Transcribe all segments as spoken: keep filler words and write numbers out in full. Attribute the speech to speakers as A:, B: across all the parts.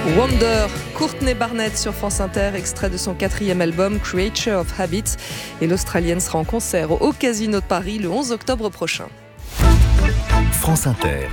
A: Wonder, Courtney Barnett sur France Inter, extrait de son quatrième album Creature of Habit. Et l'Australienne sera en concert au Casino de Paris le onze octobre prochain.
B: France Inter.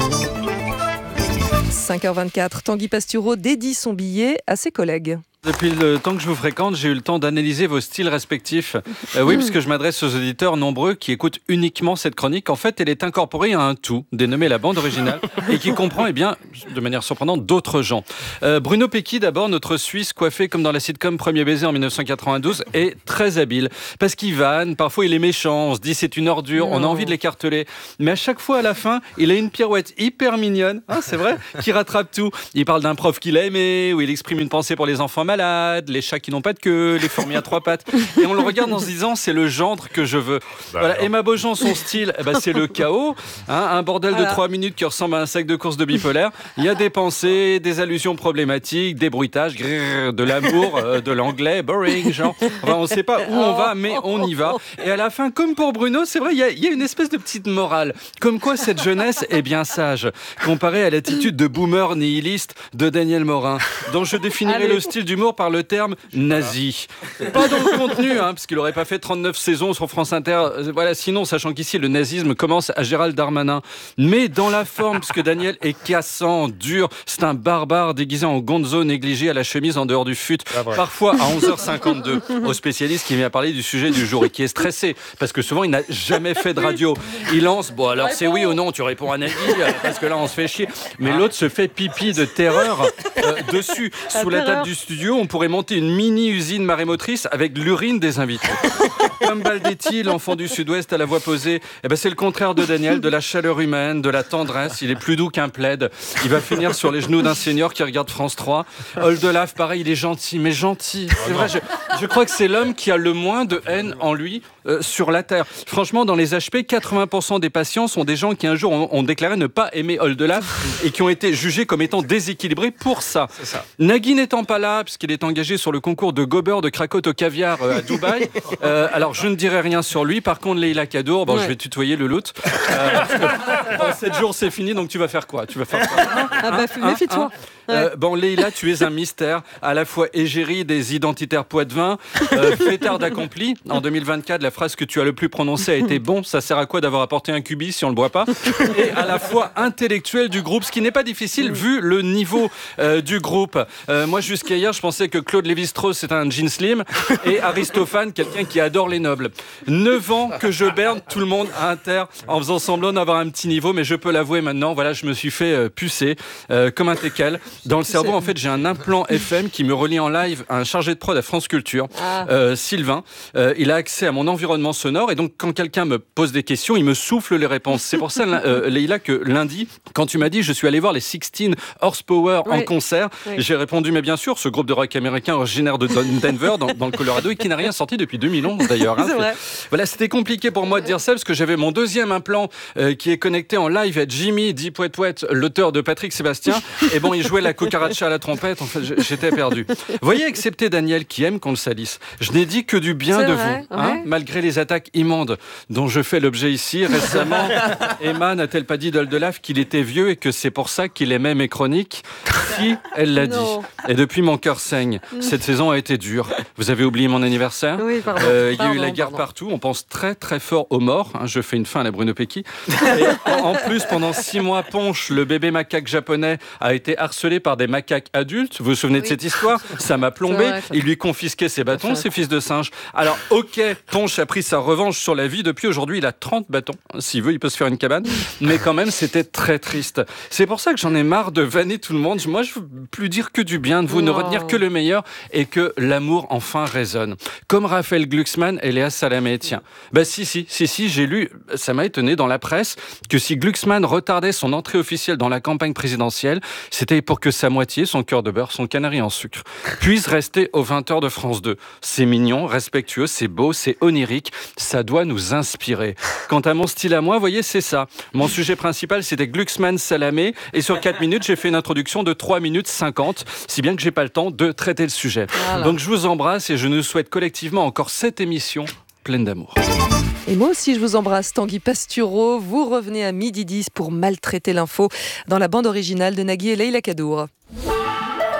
A: cinq heures vingt-quatre, Tanguy Pastureau dédie son billet à ses collègues.
C: Depuis le temps que je vous fréquente, j'ai eu le temps d'analyser vos styles respectifs. Euh, oui, parce que je m'adresse aux auditeurs nombreux qui écoutent uniquement cette chronique. En fait, elle est incorporée à un tout, dénommé la bande originale, et qui comprend, eh bien, de manière surprenante, d'autres gens. Euh, Bruno Pecky, d'abord, notre Suisse coiffé comme dans la sitcom Premier baiser en dix-neuf cent quatre-vingt-douze, est très habile. Parce qu'il vanne, parfois il est méchant, on se dit c'est une ordure, on a envie de l'écarteler. Mais à chaque fois, à la fin, il a une pirouette hyper mignonne, hein, c'est vrai, qui rattrape tout. Il parle d'un prof qu'il a aimé, où il exprime une pensée pour les enfants malades, les chats qui n'ont pas de queue, les fourmis à trois pattes. Et on le regarde en se disant, c'est le gendre que je veux. Voilà. Emma Beaujean, son style, eh ben, c'est le chaos. Hein, un bordel voilà. de trois minutes qui ressemble à un sac de course de bipolaire. Il y a des pensées, des allusions problématiques, des bruitages, grrr, de l'amour, euh, de l'anglais, boring, genre. Enfin, on ne sait pas où on va, mais on y va. Et à la fin, comme pour Bruno, c'est vrai, il y, y a une espèce de petite morale. Comme quoi cette jeunesse est bien sage, comparée à l'attitude de boomer nihiliste de Daniel Morin, dont je définirais Allez. le style d'humour par le terme nazi. Pas dans le contenu, hein, parce qu'il n'aurait pas fait trente-neuf saisons sur France Inter. Voilà, sinon, sachant qu'ici, le nazisme commence à Gérald Darmanin. Mais dans la forme, parce que Daniel est cassant, dur. C'est un barbare déguisé en gonzo négligé à la chemise en dehors du fut. Ah, parfois à onze heures cinquante-deux. Au spécialiste qui vient parler du sujet du jour et qui est stressé, parce que souvent, il n'a jamais fait de radio. Il lance, bon, alors c'est oui ou non, tu réponds à Nagui, parce que là, on se fait chier. Mais l'autre se fait pipi de terreur euh, dessus. Sous la table du studio, on pourrait monter une mini-usine marémotrice avec l'urine des invités. Comme Baldetti, l'enfant du Sud-Ouest à la voix posée, eh ben c'est le contraire de Daniel, de la chaleur humaine, de la tendresse. Il est plus doux qu'un plaid. Il va finir sur les genoux d'un senior qui regarde France trois. Oldelaf, pareil, il est gentil, mais gentil. C'est vrai, je, je crois que c'est l'homme qui a le moins de haine en lui euh, sur la Terre. Franchement, dans les H P, quatre-vingts pour cent des patients sont des gens qui un jour ont, ont déclaré ne pas aimer Oldelaf et qui ont été jugés comme étant déséquilibrés pour ça. C'est ça. Nagui n'étant pas là, puisqu'il est engagé sur le concours de gober de cracotte au caviar euh, à Dubaï. Euh, alors, je ne dirai rien sur lui. Par contre, Leïla Kadour, bon, ouais. je vais tutoyer le loot. Euh, bon, sept jours, c'est fini, donc tu vas faire quoi Tu vas faire quoi
A: Ah bah, hein, méfie-toi.
C: Hein Euh, bon, Leïla, tu es un mystère, à la fois égérie des identitaires poitevins, euh, fêtard d'accompli. En deux mille vingt-quatre, la phrase que tu as le plus prononcée a été « Bon, ça sert à quoi d'avoir apporté un cubis si on le boit pas ?» Et à la fois intellectuel du groupe, ce qui n'est pas difficile vu le niveau euh, du groupe. Euh, moi, jusqu'à hier, je pensais que Claude Lévi-Strauss, c'est un jean slim, et Aristophane, quelqu'un qui adore les nobles. Neuf ans que je berne tout le monde à Inter en faisant semblant d'avoir un petit niveau, mais je peux l'avouer maintenant, voilà, je me suis fait euh, pucer euh, comme un teckel. Dans le cerveau, en fait, j'ai un implant F M qui me relie en live à un chargé de prod à France Culture, ah. euh, Sylvain. Euh, il a accès à mon environnement sonore et donc, quand quelqu'un me pose des questions, il me souffle les réponses. C'est pour ça, euh, Leïla, que lundi, quand tu m'as dit « Je suis allé voir les sixteen Horsepower oui. en concert oui. », j'ai répondu « Mais bien sûr, ce groupe de rock américain originaire de Denver, dans, dans le Colorado, et qui n'a rien sorti depuis deux mille onze d'ailleurs. Hein. Voilà, c'était compliqué pour moi de dire ça parce que j'avais mon deuxième implant euh, qui est connecté en live à Jimmy Deep Wet Wet, l'auteur de Patrick Sébastien. Et bon, il jouait la cucaracha à la trompette, en fait, j'étais perdu. Vous voyez, excepté Daniel qui aime qu'on le salisse, je n'ai dit que du bien
A: c'est
C: de
A: vrai,
C: vous, hein,
A: ouais.
C: malgré les attaques immondes dont je fais l'objet ici. Récemment, Emma n'a-t-elle pas dit d'Oldelaf qu'il était vieux et que c'est pour ça qu'il aimait mes chroniques ? Si, elle l'a dit. Et depuis, mon cœur saigne. Cette saison a été dure. Vous avez oublié mon anniversaire ?
A: Oui, pardon.
C: Euh, il y a
A: pardon,
C: eu la guerre
A: pardon.
C: partout. On pense très, très fort aux morts. Hein, je fais une fin à la Bruno Pecky. Et en plus, pendant six mois, Ponche, le bébé macaque japonais, a été harcelé par des macaques adultes. Vous vous souvenez oui. de cette histoire ? Ça m'a plombé. Vrai, ça... Il lui confisquait ses bâtons, ses fils de singe. Alors, ok, Ponche a pris sa revanche sur la vie. Depuis aujourd'hui, il a trente bâtons. S'il veut, il peut se faire une cabane. Mais quand même, c'était très triste. C'est pour ça que j'en ai marre de vanner tout le monde. Moi, je veux plus dire que du bien de vous, wow. ne retenir que le meilleur et que l'amour enfin résonne. Comme Raphaël Glucksmann et Léa Salamé. Tiens, bah si, si, si, si, j'ai lu, ça m'a étonné dans la presse, que si Glucksmann retardait son entrée officielle dans la campagne présidentielle, c'était pour que sa moitié, son cœur de beurre, son canari en sucre, puisse rester aux vingt heures de France deux. C'est mignon, respectueux, c'est beau, c'est onirique, ça doit nous inspirer. Quant à mon style à moi, vous voyez, c'est ça. Mon sujet principal, c'était Glucksmann Salamé, et sur quatre minutes, j'ai fait une introduction de trois minutes cinquante, si bien que j'ai pas le temps de traiter le sujet. Voilà. Donc je vous embrasse et je nous souhaite collectivement encore cette émission pleine d'amour.
A: Et moi aussi, je vous embrasse, Tanguy Pastureau. Vous revenez à midi dix pour Maltraiter l'info dans la bande originale de Nagui et Leïla Kadour.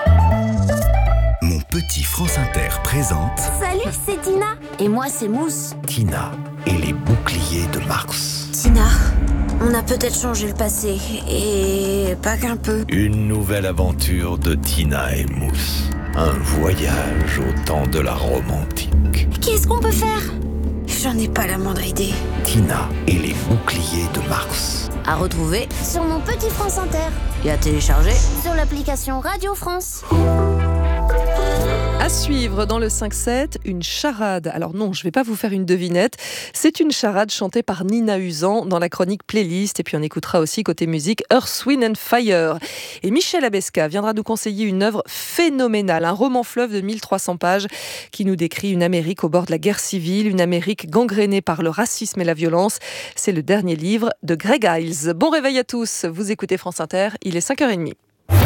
B: Petit France Inter présente
D: Salut, c'est Tina. Et moi, c'est Mousse.
B: Tina et les boucliers de Mars.
D: Tina, on a peut-être changé le passé, et pas qu'un peu.
B: Une nouvelle aventure de Tina et Mousse. Un voyage au temps de la Rome antique.
D: Qu'est-ce qu'on peut faire? J'en ai pas la moindre idée.
B: Tina et les boucliers de Mars.
D: À retrouver sur mon Petit France Inter. Et à télécharger sur l'application Radio France.
A: À suivre dans le cinq sept, une charade. Alors non, je ne vais pas vous faire une devinette. C'est une charade chantée par Nina Uzan dans la chronique Playlist. Et puis on écoutera aussi côté musique Earth, Wind and Fire. Et Michel Abesca viendra nous conseiller une œuvre phénoménale, un roman fleuve de mille trois cents pages qui nous décrit une Amérique au bord de la guerre civile, une Amérique gangrénée par le racisme et la violence. C'est le dernier livre de Greg Iles. Bon réveil à tous, vous écoutez France Inter, il est cinq heures trente.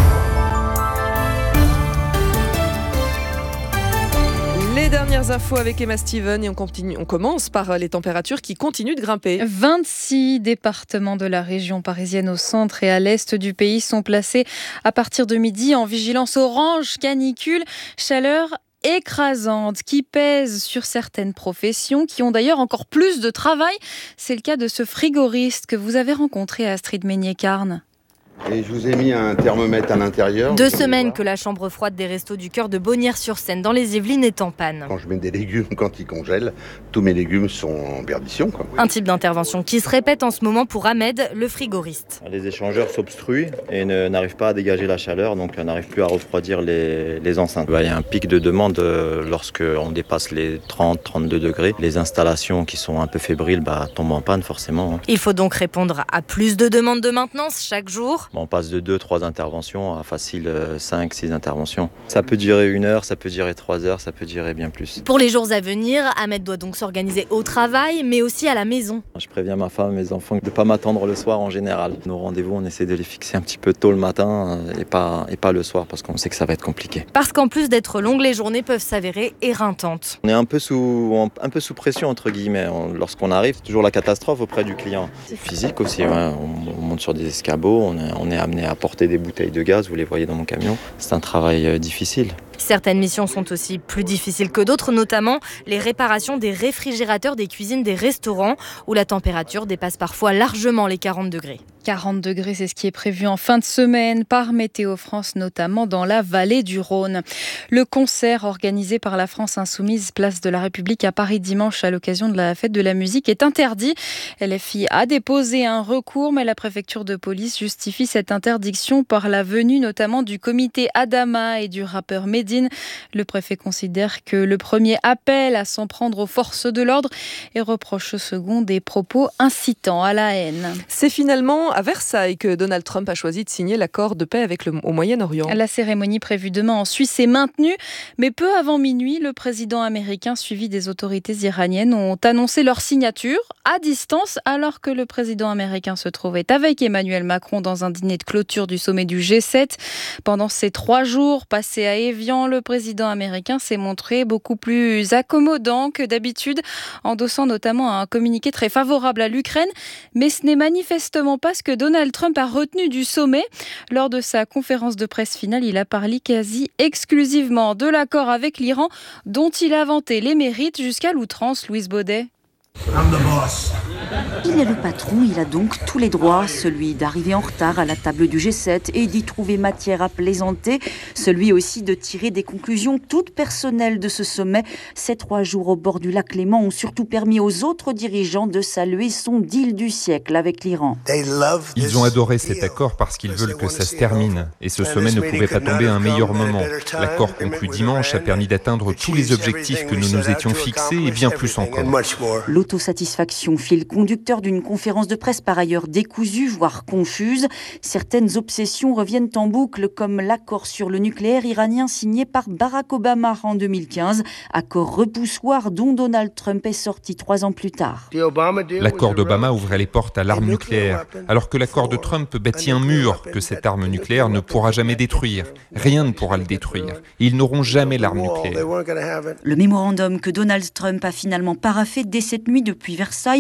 A: Les dernières infos avec Emma Steven et on, continue, on commence par les températures qui continuent de grimper.
E: vingt-six départements de la région parisienne au centre et à l'est du pays sont placés à partir de midi en vigilance orange canicule, chaleur écrasante qui pèse sur certaines professions qui ont d'ailleurs encore plus de travail. C'est le cas de ce frigoriste que vous avez rencontré à Astrid Meignet-Carne.
F: Et je vous ai mis un thermomètre à l'intérieur.
G: Deux semaines que la chambre froide des Restos du Cœur de Bonnières-sur-Seine dans les Yvelines est en panne.
F: Quand je mets des légumes, quand ils congèlent, tous mes légumes sont en perdition, quoi.
G: Un type d'intervention qui se répète en ce moment pour Ahmed, le frigoriste.
H: Les échangeurs s'obstruent et ne, n'arrivent pas à dégager la chaleur, donc on n'arrive plus à refroidir les, les enceintes. Il y a un pic de demande lorsqu'on dépasse les trente à trente-deux degrés. Les installations qui sont un peu fébriles bah, tombent en panne forcément.
G: Il faut donc répondre à plus de demandes de maintenance chaque jour.
H: On passe de deux à trois interventions à facile cinq à six interventions. Ça peut durer une heure, ça peut durer trois heures, ça peut durer bien plus.
G: Pour les jours à venir, Ahmed doit donc s'organiser au travail, mais aussi à la maison.
H: Je préviens ma femme et mes enfants de ne pas m'attendre le soir en général. Nos rendez-vous, on essaie de les fixer un petit peu tôt le matin et pas, et pas le soir parce qu'on sait que ça va être compliqué.
G: Parce qu'en plus d'être longues, les journées peuvent s'avérer éreintantes.
H: On est un peu sous, un peu sous pression, entre guillemets. Lorsqu'on arrive, c'est toujours la catastrophe auprès du client. C'est physique aussi, ouais. on, on monte sur des escabeaux, on est, on est amené à porter des bouteilles de gaz, vous les voyez dans mon camion. C'est un travail euh, difficile.
G: Certaines missions sont aussi plus difficiles que d'autres, notamment les réparations des réfrigérateurs des cuisines des restaurants, où la température dépasse parfois largement les quarante degrés.
E: quarante degrés, c'est ce qui est prévu en fin de semaine par Météo France, notamment dans la vallée du Rhône. Le concert organisé par la France Insoumise, place de la République à Paris dimanche à l'occasion de la fête de la musique est interdit. L F I a déposé un recours, mais la préfecture de police justifie cette interdiction par la venue notamment du comité Adama et du rappeur Medine. Le préfet considère que le premier appelle à s'en prendre aux forces de l'ordre et reproche au second des propos incitant à la haine.
A: C'est finalement à Versailles que Donald Trump a choisi de signer l'accord de paix avec le, au Moyen-Orient.
E: La cérémonie prévue demain en Suisse est maintenue, mais peu avant minuit, le président américain suivi des autorités iraniennes ont annoncé leur signature à distance alors que le président américain se trouvait avec Emmanuel Macron dans un dîner de clôture du sommet du G sept. Pendant ces trois jours passés à Évian, le président américain s'est montré beaucoup plus accommodant que d'habitude, endossant notamment un communiqué très favorable à l'Ukraine. Mais ce n'est manifestement pas ce que Donald Trump a retenu du sommet. Lors de sa conférence de presse finale, il a parlé quasi exclusivement de l'accord avec l'Iran, dont il a vanté les mérites jusqu'à l'outrance. Louise Baudet.
I: I'm the boss.
J: Il est le patron, il a donc tous les droits, celui d'arriver en retard à la table du G sept et d'y trouver matière à plaisanter, celui aussi de tirer des conclusions toutes personnelles de ce sommet. Ces trois jours au bord du lac Léman ont surtout permis aux autres dirigeants de saluer son deal du siècle avec l'Iran.
K: Ils ont adoré cet accord parce qu'ils veulent que ça se termine. Et ce sommet ne pouvait pas tomber à un meilleur moment. L'accord conclu dimanche a permis d'atteindre tous les objectifs que nous nous étions fixés et bien plus encore.
J: L'autosatisfaction file conducteur d'une conférence de presse par ailleurs décousue, voire confuse. Certaines obsessions reviennent en boucle, comme l'accord sur le nucléaire iranien signé par Barack Obama en deux mille quinze, accord repoussoir dont Donald Trump est sorti trois ans plus tard.
K: L'accord d'Obama ouvrait les portes à l'arme nucléaire, alors que l'accord de Trump bâtit un mur que cette arme nucléaire ne pourra jamais détruire. Rien ne pourra le détruire. Ils n'auront jamais l'arme nucléaire.
J: Le mémorandum que Donald Trump a finalement paraphé dès cette nuit depuis Versailles est pour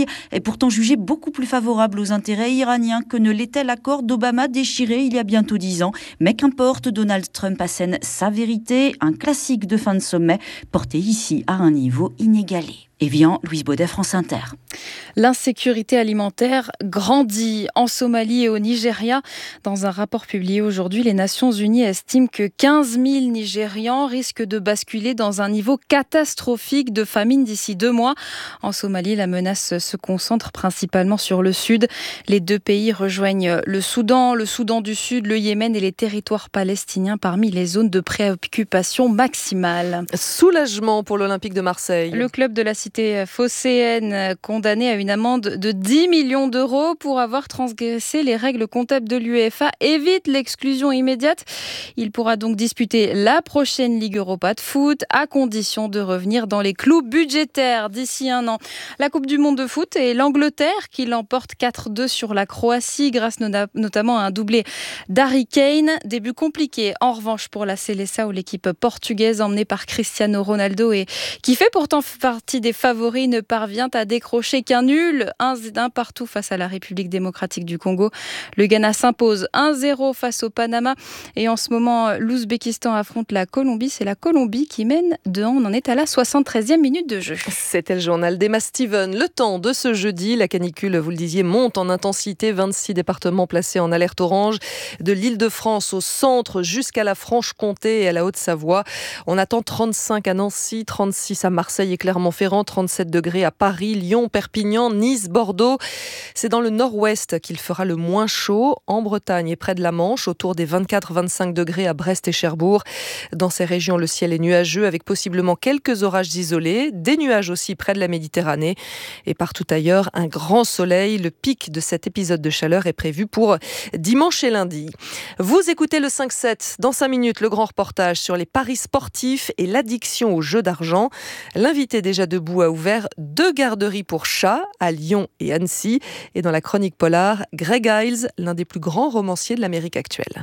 J: pourtant jugé beaucoup plus favorable aux intérêts iraniens que ne l'était l'accord d'Obama déchiré il y a bientôt dix ans. Mais qu'importe, Donald Trump assène sa vérité, un classique de fin de sommet, porté ici à un niveau inégalé. Évian, Louise Baudet, France Inter.
E: L'insécurité alimentaire grandit en Somalie et au Nigeria. Dans un rapport publié aujourd'hui, les Nations Unies estiment que quinze mille Nigérians risquent de basculer dans un niveau catastrophique de famine d'ici deux mois. En Somalie, la menace se concentre principalement sur le sud. Les deux pays rejoignent le Soudan, le Soudan du Sud, le Yémen et les territoires palestiniens parmi les zones de préoccupation maximale.
A: Soulagement pour l'Olympique de Marseille.
E: Le club de la cité phocéenne condamné à une amende de dix millions d'euros pour avoir transgressé les règles comptables de l'UEFA évite l'exclusion immédiate. Il pourra donc disputer la prochaine Ligue Europa de foot à condition de revenir dans les clous budgétaires d'ici un an. La Coupe du Monde de foot et l'Angleterre qui l'emporte quatre deux sur la Croatie grâce notamment à un doublé d'Harry Kane. Début compliqué en revanche pour la Seleção, l'équipe portugaise emmenée par Cristiano Ronaldo et qui fait pourtant partie des favoris ne parvient à décrocher qu'un nul, un partout face à la République démocratique du Congo. Le Ghana s'impose un zéro face au Panama et en ce moment l'Ouzbékistan affronte la Colombie. C'est la Colombie qui mène deux. On en est à la soixante-treizième minute de jeu.
A: C'était le journal d'Emma Steven. Le temps de ce jeudi, la canicule, vous le disiez, monte en intensité. vingt-six départements placés en alerte orange, de l'Île-de-France au centre jusqu'à la Franche-Comté et à la Haute-Savoie. On attend trente-cinq à Nancy, trente-six à Marseille et Clermont-Ferrand, trente-sept degrés à Paris, Lyon, Perpignan, Nice, Bordeaux. C'est dans le nord-ouest qu'il fera le moins chaud, en Bretagne et près de la Manche, autour des vingt-quatre à vingt-cinq degrés à Brest et Cherbourg. Dans ces régions, le ciel est nuageux avec possiblement quelques orages isolés, des nuages aussi près de la Méditerranée et partout ailleurs, un grand soleil. Le pic de cet épisode de chaleur est prévu pour dimanche et lundi. Vous écoutez le cinq sept. Dans cinq minutes, le grand reportage sur les paris sportifs et l'addiction aux jeux d'argent. L'invité déjà debout a ouvert deux garderies pour chats à Lyon et Annecy. Et dans la chronique polar, Greg Iles, l'un des plus grands romanciers de l'Amérique actuelle.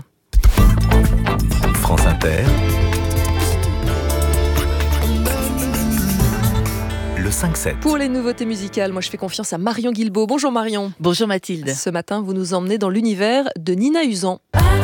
B: France Inter. Le cinq sept.
A: Pour les nouveautés musicales, moi je fais confiance à Marion Guilbault. Bonjour Marion.
L: Bonjour Mathilde.
A: Ce matin, vous nous emmenez dans l'univers de Nina Uzan.